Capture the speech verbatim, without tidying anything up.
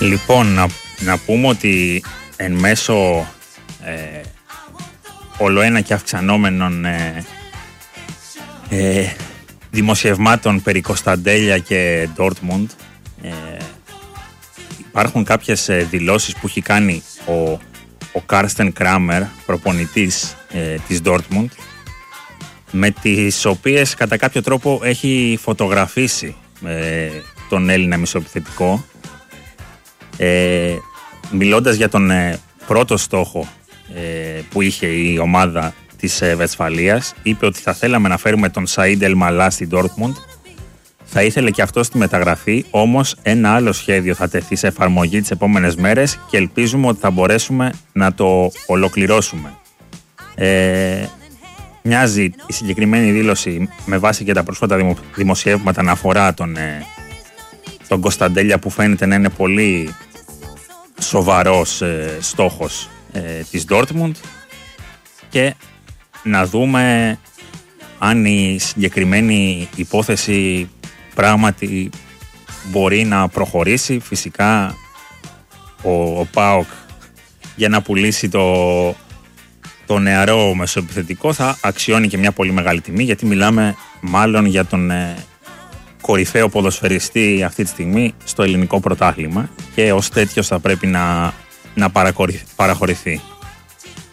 Λοιπόν, να, να πούμε ότι εν μέσω ε, ολοένα και αυξανόμενων ε, ε, δημοσιευμάτων περί Κωνσταντέλια και Ντόρτμουντ, ε, υπάρχουν κάποιες ε, δηλώσεις που έχει κάνει ο, ο Κάρστεν Κράμερ, προπονητής ε, της Ντόρτμουντ, με τις οποίες κατά κάποιο τρόπο έχει φωτογραφίσει ε, τον Έλληνα μεσοεπιθετικό, ε, μιλώντας για τον ε, πρώτο στόχο ε, που είχε η ομάδα της ε, Βεσφαλίας. Είπε ότι θα θέλαμε να φέρουμε τον Σαΐντ Ελμαλά στην Ντόρτμουντ, θα ήθελε και αυτό στη μεταγραφή, όμως ένα άλλο σχέδιο θα τεθεί σε εφαρμογή τις επόμενες μέρες και ελπίζουμε ότι θα μπορέσουμε να το ολοκληρώσουμε. Ε, μοιάζει η συγκεκριμένη δήλωση, με βάση και τα πρόσφατα δημο, δημοσιεύματα, να αφορά τον, ε, τον Κωνσταντέλια, που φαίνεται να είναι πολύ σοβαρός ε, στόχος ε, της Ντόρτμουντ, και να δούμε αν η συγκεκριμένη υπόθεση πράγματι μπορεί να προχωρήσει. Φυσικά ο, ο ΠΑΟΚ, για να πουλήσει το, το νεαρό μεσοεπιθετικό, θα αξιώνει και μια πολύ μεγάλη τιμή, γιατί μιλάμε μάλλον για τον ε, κορυφαίο ποδοσφαιριστή αυτή τη στιγμή στο ελληνικό πρωτάθλημα, και ως τέτοιος θα πρέπει να, να παραχωρηθεί.